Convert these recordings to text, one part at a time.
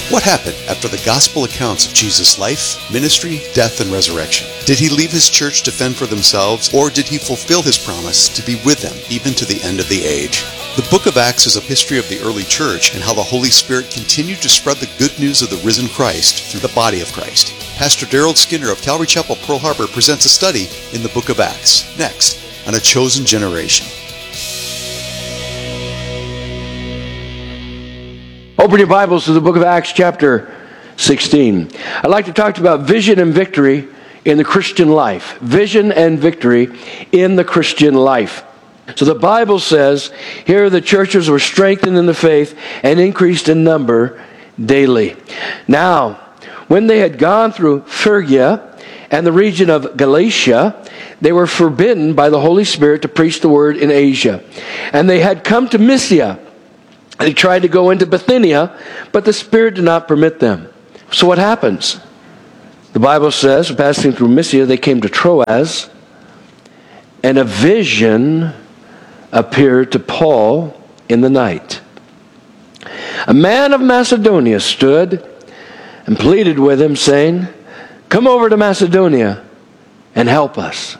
What happened after the gospel accounts of Jesus' life, ministry, death, and resurrection? Did he leave his church to fend for themselves, or did he fulfill his promise to be with them even to the end of the age? The book of Acts is a history of the early church and how the Holy Spirit continued to spread the good news of the risen Christ through the body of Christ. Pastor Daryl Skinner of Calvary Chapel, Pearl Harbor presents a study in the book of Acts, next on A Chosen Generation. Open your Bibles to the book of Acts chapter 16. I'd like to talk about vision and victory in the Christian life. Vision and victory in the Christian life. So the Bible says, here the churches were strengthened in the faith and increased in number daily. Now, when they had gone through Phrygia and the region of Galatia, they were forbidden by the Holy Spirit to preach the word in Asia. And they had come to Mysia. They tried to go into Bithynia, but the Spirit did not permit them. So what happens? The Bible says, passing through Mysia, they came to Troas, and a vision appeared to Paul in the night. A man of Macedonia stood and pleaded with him, saying, "Come over to Macedonia and help us."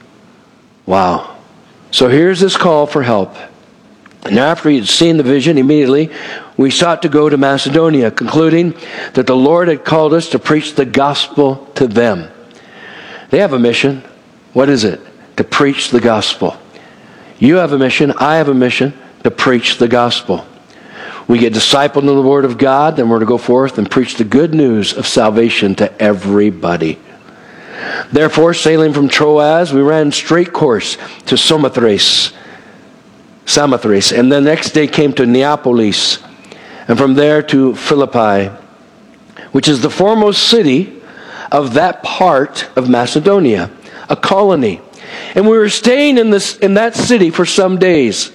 Wow. So here's this call for help. And after he had seen the vision, immediately we sought to go to Macedonia, concluding that the Lord had called us to preach the gospel to them. They have a mission. What is it? To preach the gospel. You have a mission. I have a mission to preach the gospel. We get discipled in the Word of God, then we're to go forth and preach the good news of salvation to everybody. Therefore, sailing from Troas, we ran straight course to Samothrace, and the next day came to Neapolis, and from there to Philippi, which is the foremost city of that part of Macedonia, a colony. And we were staying in that city for some days.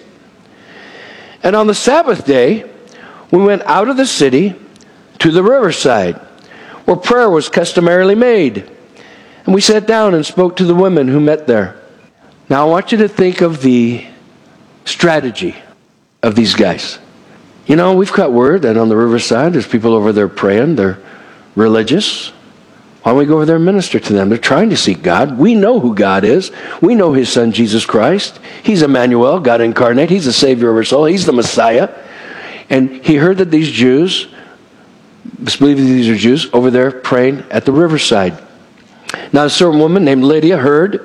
And on the Sabbath day, we went out of the city to the riverside, where prayer was customarily made. And we sat down and spoke to the women who met there. Now I want you to think of the strategy of these guys. You know, we've got word that on the riverside there's people over there praying. They're religious. Why don't we go over there and minister to them? They're trying to seek God. We know who God is. We know His Son, Jesus Christ. He's Emmanuel, God incarnate. He's the Savior of our soul. He's the Messiah. And he heard that these Jews, believe these are Jews, over there praying at the riverside. Now a certain woman named Lydia heard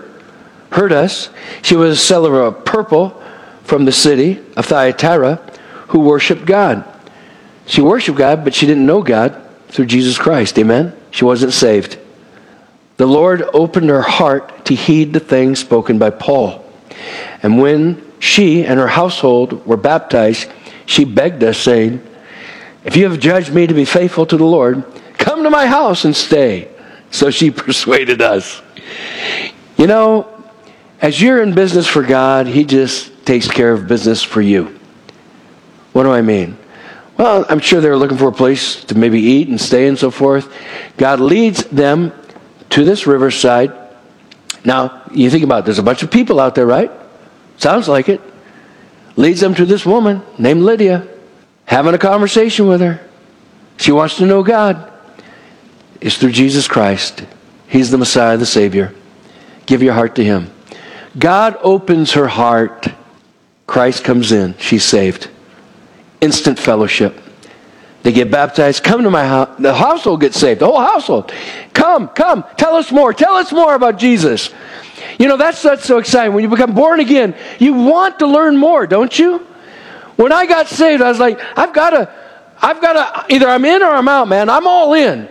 us. She was a seller of purple from the city of Thyatira, who worshiped God. She worshiped God, but she didn't know God through Jesus Christ. Amen? She wasn't saved. The Lord opened her heart to heed the things spoken by Paul. And when she and her household were baptized, she begged us, saying, "If you have judged me to be faithful to the Lord, come to my house and stay." So she persuaded us. You know, as you're in business for God, He just takes care of business for you. What do I mean? Well, I'm sure they're looking for a place to maybe eat and stay and so forth. God leads them to this riverside. Now, you think about it, there's a bunch of people out there, right? Sounds like it. Leads them to this woman named Lydia, having a conversation with her. She wants to know God. It's through Jesus Christ. He's the Messiah, the Savior. Give your heart to Him. God opens her heart. Christ comes in. She's saved. Instant fellowship. They get baptized. Come to my house. The household gets saved. The whole household. Come. Tell us more. Tell us more about Jesus. You know, that's so exciting. When you become born again, you want to learn more, don't you? When I got saved, I was like, I've got to, either I'm in or I'm out, man. I'm all in.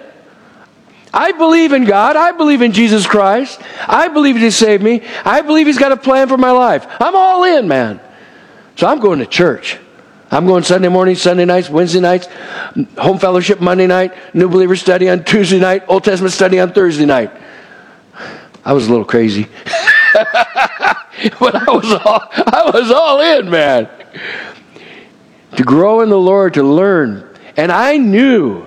I believe in God. I believe in Jesus Christ. I believe He saved me. I believe He's got a plan for my life. I'm all in, man. So I'm going to church. I'm going Sunday mornings, Sunday nights, Wednesday nights, home fellowship Monday night, New Believer study on Tuesday night, Old Testament study on Thursday night. I was a little crazy. But I was all in, man. To grow in the Lord, to learn. And I knew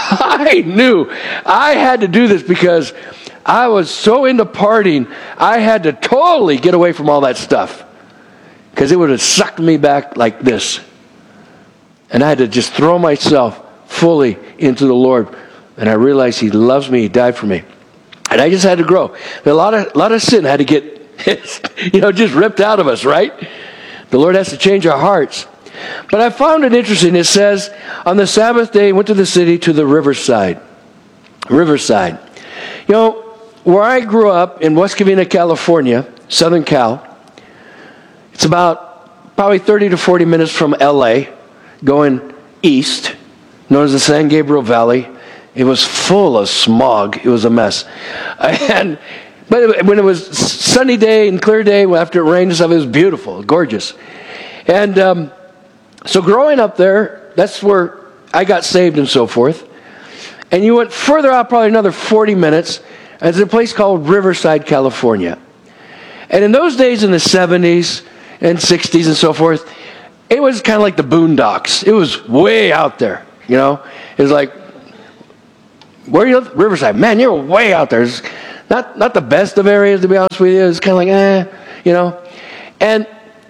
I had to do this because I was so into partying, I had to totally get away from all that stuff. Because it would have sucked me back like this. And I had to just throw myself fully into the Lord. And I realized He loves me. He died for me. And I just had to grow. A lot of sin had to get, just ripped out of us, right? The Lord has to change our hearts. But I found it interesting. It says, on the Sabbath day, he went to the city to the riverside. Riverside. Where I grew up in West Covina, California, Southern Cal, it's about probably 30 to 40 minutes from L.A., going east, known as the San Gabriel Valley. It was full of smog. It was a mess. But when it was sunny day and clear day, after it rained and stuff, it was beautiful, gorgeous. And so growing up there, that's where I got saved and so forth. And you went further out, probably another 40 minutes, and there's a place called Riverside, California. And in those days, in the 70s and 60s and so forth, it was kind of like the boondocks. It was way out there, It was like, where are you? Riverside. Man, you're way out there. It's not the best of areas, to be honest with you. It's kind of like, And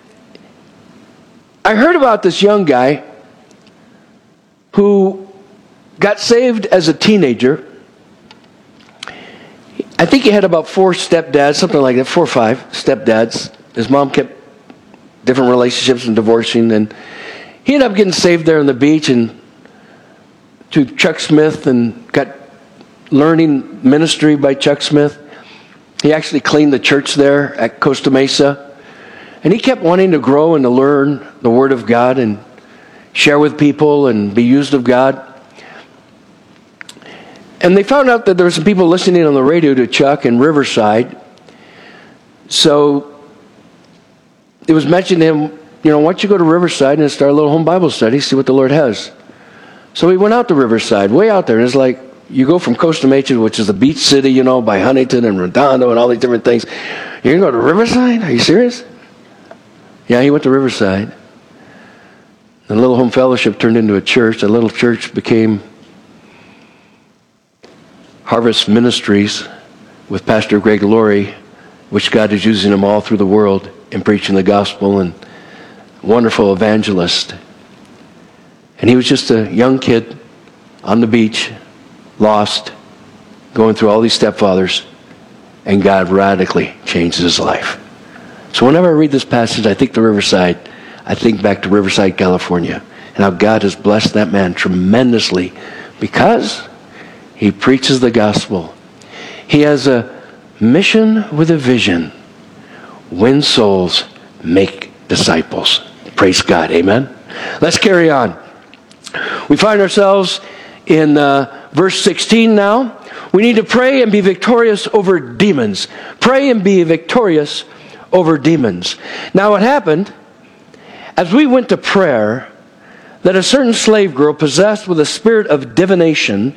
I heard about this young guy who got saved as a teenager. I think he had about 4 stepdads, something like that, 4 or 5 stepdads. His mom kept different relationships and divorcing, and he ended up getting saved there on the beach and to Chuck Smith and got learning ministry by Chuck Smith. He actually cleaned the church there at Costa Mesa. And he kept wanting to grow and to learn the Word of God and share with people and be used of God. And they found out that there were some people listening on the radio to Chuck in Riverside. So it was mentioned to him, why don't you go to Riverside and start a little home Bible study, see what the Lord has. So he went out to Riverside, way out there. And it's like, you go from Costa Mesa, which is the beach city, by Huntington and Redondo and all these different things. You're going to go to Riverside? Are you serious? Yeah, he went to Riverside. The little home fellowship turned into a church. The little church became Harvest Ministries with Pastor Greg Laurie, which God is using him all through the world in preaching the gospel, and wonderful evangelist. And he was just a young kid on the beach, lost, going through all these stepfathers, and God radically changed his life. So whenever I read this passage, I think back to Riverside, California, and how God has blessed that man tremendously because he preaches the gospel. He has a mission with a vision. Win souls, make disciples. Praise God. Amen. Let's carry on. We find ourselves in verse 16 now. We need to pray and be victorious over demons. Pray and be victorious over demons. Now what happened, as we went to prayer, that a certain slave girl possessed with a spirit of divination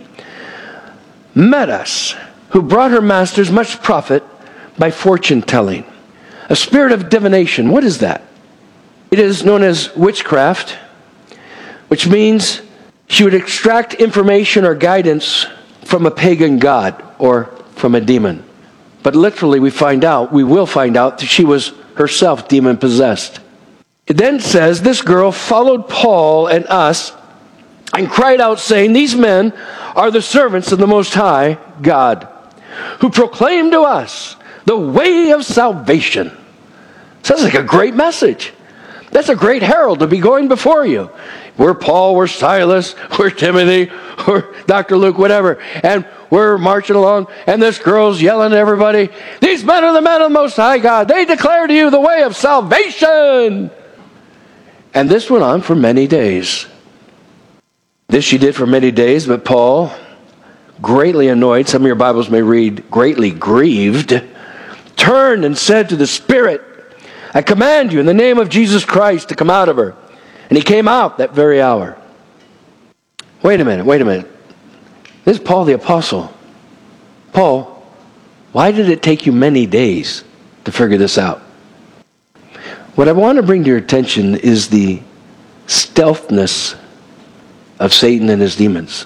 met us, who brought her masters much profit by fortune telling. A spirit of divination, what is that? It is known as witchcraft, which means she would extract information or guidance from a pagan god or from a demon. But literally we will find out that she was herself demon-possessed. It then says, this girl followed Paul and us and cried out, saying, these men are the servants of the Most High God, who proclaim to us the way of salvation. Sounds like a great message. That's a great herald to be going before you. We're Paul, we're Silas, we're Timothy, we're Dr. Luke, whatever. And we're marching along, and this girl's yelling at everybody, these men are the men of the Most High God. They declare to you the way of salvation. And this went on for many days. This she did for many days, but Paul, greatly annoyed, some of your Bibles may read, greatly grieved, turned and said to the Spirit, I command you in the name of Jesus Christ to come out of her. And he came out that very hour. Wait a minute. This is Paul the Apostle. Paul, why did it take you many days to figure this out? What I want to bring to your attention is the stealthness of Satan and his demons.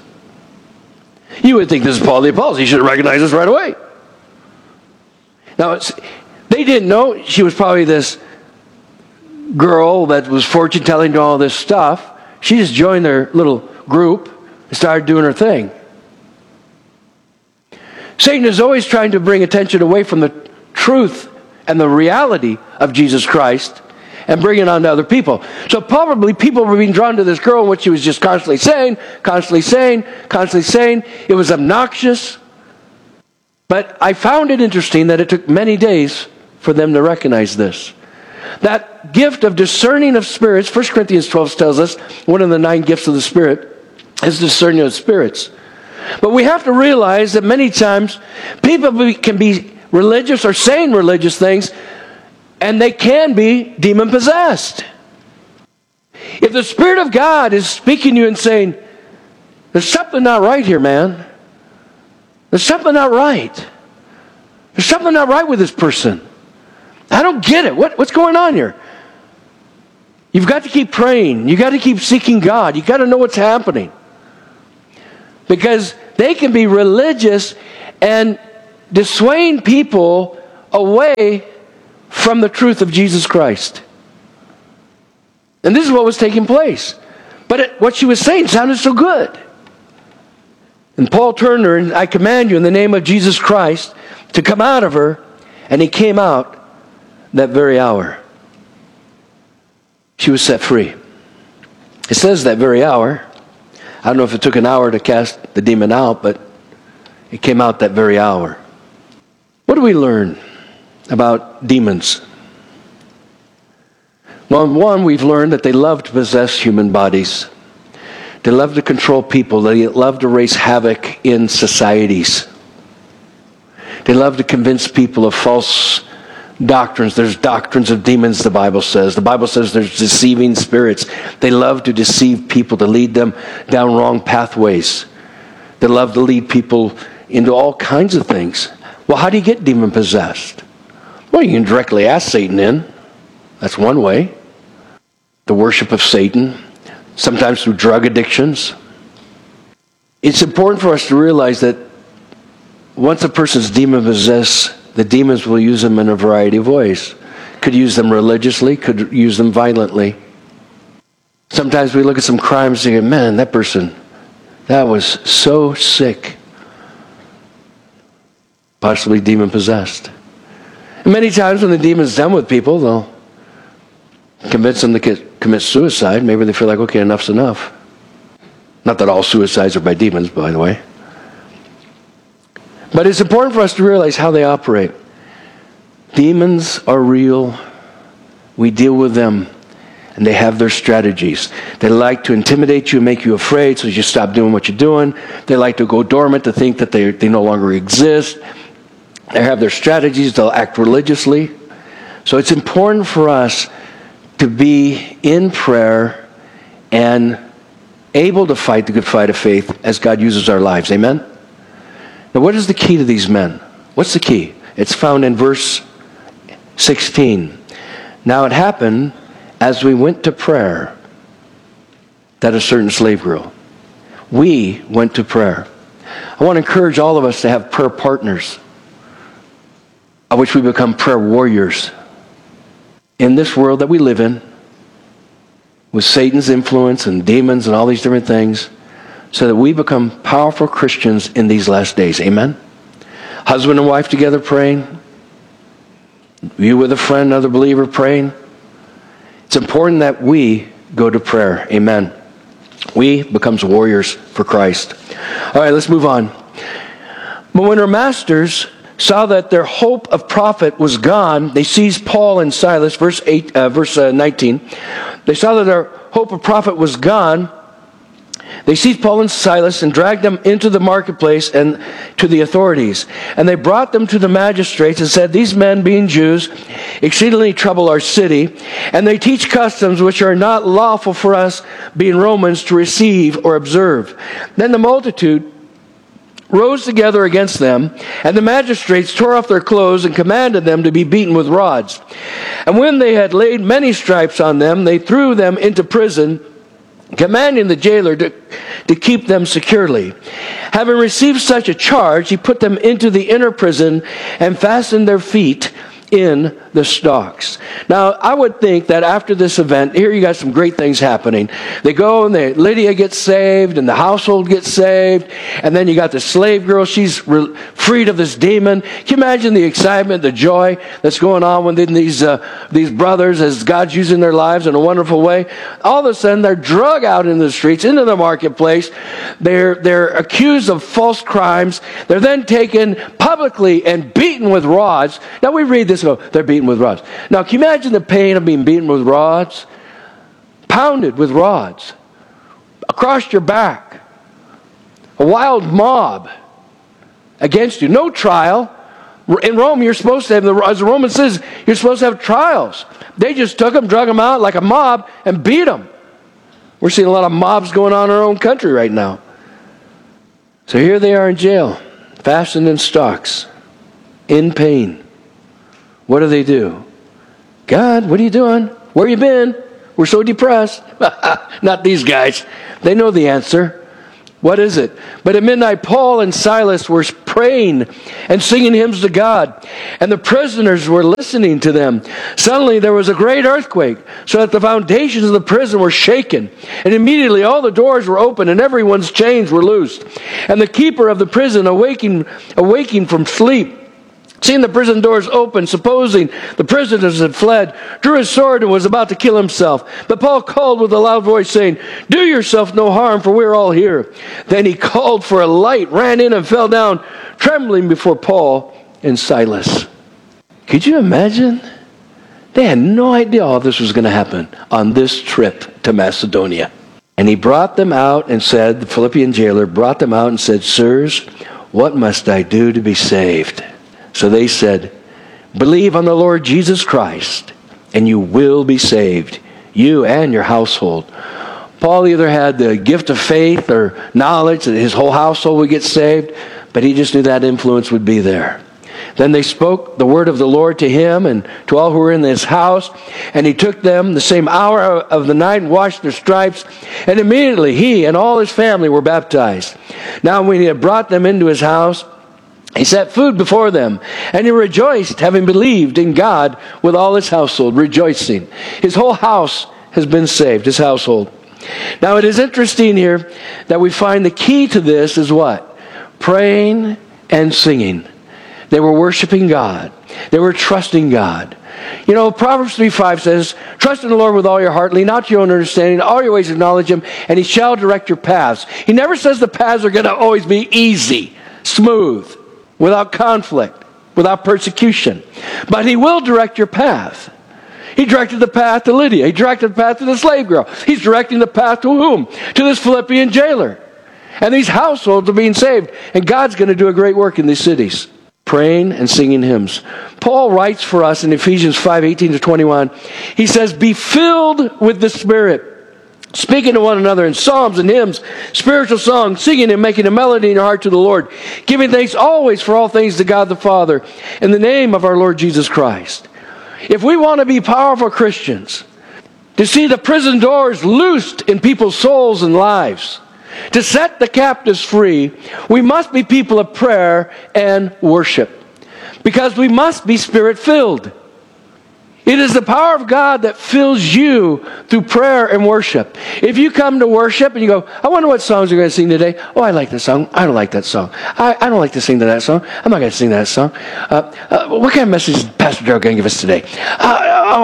You would think this is Paul the Apostle. You should recognize this right away. Now, they didn't know she was probably this girl that was fortune-telling to all this stuff. She just joined their little group, and started doing her thing. Satan is always trying to bring attention away from the truth and the reality of Jesus Christ and bring it on to other people. So probably people were being drawn to this girl and what she was just constantly saying. It was obnoxious. But I found it interesting that it took many days for them to recognize this. That gift of discerning of spirits, 1 Corinthians 12 tells us, one of the 9 gifts of the Spirit is discerning of spirits. But we have to realize that many times people can be religious or saying religious things, and they can be demon-possessed. If the Spirit of God is speaking to you and saying, there's something not right here, man. There's something not right. There's something not right with this person. I don't get it. What's going on here? You've got to keep praying. You've got to keep seeking God. You've got to know what's happening. Because they can be religious and dissuade people away from the truth of Jesus Christ. And this is what was taking place. But what she was saying sounded so good. And Paul turned to her, and I command you in the name of Jesus Christ to come out of her. And he came out that very hour. She was set free. It says that very hour. I don't know if it took an hour to cast the demon out, but it came out that very hour. What do we learn about demons? Well, one, we've learned that they love to possess human bodies. They love to control people. They love to raise havoc in societies. They love to convince people of false doctrines. There's doctrines of demons, the Bible says. The Bible says there's deceiving spirits. They love to deceive people, to lead them down wrong pathways. They love to lead people into all kinds of things. Well, how do you get demon-possessed? Well, you can directly ask Satan in. That's one way. The worship of Satan. Sometimes through drug addictions. It's important for us to realize that once a person's demon-possessed, the demons will use them in a variety of ways. Could use them religiously, could use them violently. Sometimes we look at some crimes and think, man, that person, that was so sick. Possibly demon-possessed. And many times when the demon's done with people, they'll convince them to commit suicide. Maybe they feel like, okay, enough's enough. Not that all suicides are by demons, by the way. But it's important for us to realize how they operate. Demons are real. We deal with them. And they have their strategies. They like to intimidate you and make you afraid so you stop doing what you're doing. They like to go dormant to think that they no longer exist. They have their strategies. They'll act religiously. So it's important for us to be in prayer and able to fight the good fight of faith as God uses our lives. Amen? Now, what is the key to these men? What's the key? It's found in verse 16. Now it happened as we went to prayer that a certain slave girl. We went to prayer. I want to encourage all of us to have prayer partners, of which we become prayer warriors. In this world that we live in, with Satan's influence and demons and all these different things, so that we become powerful Christians in these last days. Amen? Husband and wife together praying. You with a friend, another believer praying. It's important that we go to prayer. Amen. We becomes warriors for Christ. All right, let's move on. But when her masters saw that their hope of profit was gone, they seized Paul and Silas, verse 19. They saw that their hope of profit was gone. They seized Paul and Silas and dragged them into the marketplace and to the authorities. And they brought them to the magistrates and said, these men, being Jews, exceedingly trouble our city, and they teach customs which are not lawful for us, being Romans, to receive or observe. Then the multitude rose together against them, and the magistrates tore off their clothes and commanded them to be beaten with rods. And when they had laid many stripes on them, they threw them into prison, commanding the jailer to keep them securely. Having received such a charge, he put them into the inner prison and fastened their feet in the stocks. Now, I would think that after this event, here you got some great things happening. They go and Lydia gets saved and the household gets saved. And then you got the slave girl. She's freed of this demon. Can you imagine the excitement, the joy that's going on within these brothers as God's using their lives in a wonderful way? All of a sudden, they're drug out into the streets, into the marketplace. They're accused of false crimes. They're then taken publicly and beaten with rods. Now, we read this and go, they're beaten with rods. Now, can you imagine the pain of being beaten with rods? Pounded with rods. Across your back. A wild mob against you. No trial. In Rome, you're supposed to have, as the Roman says, you're supposed to have trials. They just took them, drug them out like a mob, and beat them. We're seeing a lot of mobs going on in our own country right now. So here they are in jail, fastened in stocks, in pain. What do? God, what are you doing? Where you been? We're so depressed. Not these guys. They know the answer. What is it? But at midnight, Paul and Silas were praying and singing hymns to God, and the prisoners were listening to them. Suddenly there was a great earthquake, so that the foundations of the prison were shaken. And immediately all the doors were open, and everyone's chains were loosed. And the keeper of the prison, awaking from sleep, seeing the prison doors open, supposing the prisoners had fled, drew his sword and was about to kill himself. But Paul called with a loud voice, saying, "Do yourself no harm, for we're all here." Then he called for a light, ran in, and fell down, trembling before Paul and Silas. Could you imagine? They had no idea all this was going to happen on this trip to Macedonia. And he brought them out and said, the Philippian jailer brought them out and said, "Sirs, what must I do to be saved?" So they said, "Believe on the Lord Jesus Christ, and you will be saved, you and your household." Paul either had the gift of faith or knowledge that his whole household would get saved, but he just knew that influence would be there. Then they spoke the word of the Lord to him and to all who were in his house, and he took them the same hour of the night and washed their stripes, and immediately he and all his family were baptized. Now when he had brought them into his house, he set food before them, and he rejoiced, having believed in God with all his household, rejoicing. His whole house has been saved, his household. Now it is interesting here that we find the key to this is what? Praying and singing. They were worshiping God. They were trusting God. You know, Proverbs 3:5 says, "Trust in the Lord with all your heart, lean not to your own understanding, in all your ways acknowledge him, and he shall direct your paths." He never says the paths are going to always be easy, smooth, without conflict, without persecution. But he will direct your path. He directed the path to Lydia. He directed the path to the slave girl. He's directing the path to whom? To this Philippian jailer. And these households are being saved. And God's going to do a great work in these cities. Praying and singing hymns. Paul writes for us in Ephesians 5:18-21. He says, "Be filled with the Spirit, speaking to one another in psalms and hymns, spiritual songs, singing and making a melody in your heart to the Lord, giving thanks always for all things to God the Father, in the name of our Lord Jesus Christ." If we want to be powerful Christians, to see the prison doors loosed in people's souls and lives, to set the captives free, we must be people of prayer and worship. Because we must be Spirit-filled. It is the power of God that fills you through prayer and worship. If you come to worship and you go, "I wonder what songs you're going to sing today." "Oh, I like that song. I don't like that song. I don't like to sing to that song. I'm not going to sing that song. What kind of message is Pastor Darrell going to give us today?